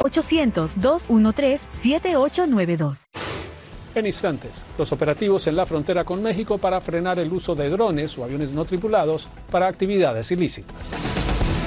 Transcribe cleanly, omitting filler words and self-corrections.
1-800-213-7892. En instantes, los operativos en la frontera con México para frenar el uso de drones o aviones no tripulados para actividades ilícitas.